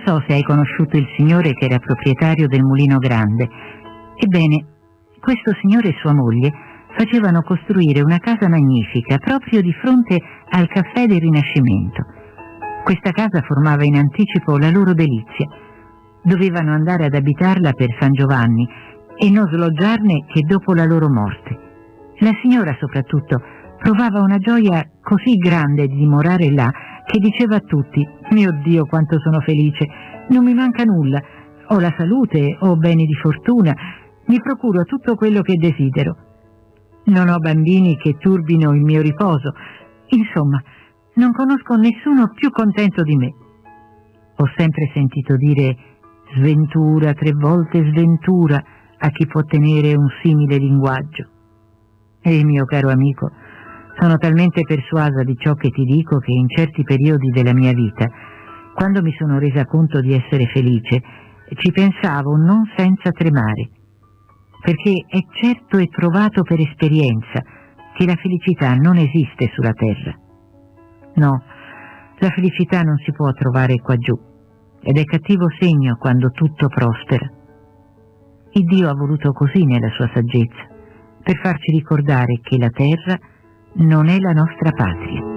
so se hai conosciuto il signore che era proprietario del Mulino Grande. Ebbene, questo signore e sua moglie facevano costruire una casa magnifica proprio di fronte al Caffè del Rinascimento. Questa casa formava in anticipo la loro delizia. Dovevano andare ad abitarla per San Giovanni e non sloggiarne che dopo la loro morte. La signora soprattutto provava una gioia così grande di dimorare là che diceva a tutti: mio Dio, quanto sono felice, non mi manca nulla, ho la salute, ho beni di fortuna, mi procuro tutto quello che desidero. Non ho bambini che turbino il mio riposo, insomma, non conosco nessuno più contento di me. Ho sempre sentito dire sventura, 3 volte sventura a chi può tenere un simile linguaggio. E mio caro amico, sono talmente persuasa di ciò che ti dico che in certi periodi della mia vita, quando mi sono resa conto di essere felice, ci pensavo non senza tremare, perché è certo e provato per esperienza che la felicità non esiste sulla terra. No, la felicità non si può trovare qua giù, ed è cattivo segno quando tutto prospera. Il Dio ha voluto così nella sua saggezza, per farci ricordare che la terra non è la nostra patria.